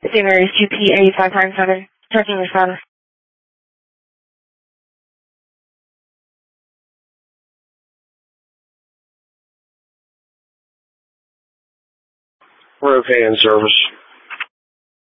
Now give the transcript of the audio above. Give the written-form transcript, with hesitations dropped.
St. Mary's 2P8597. Checking your status. We're okay in service.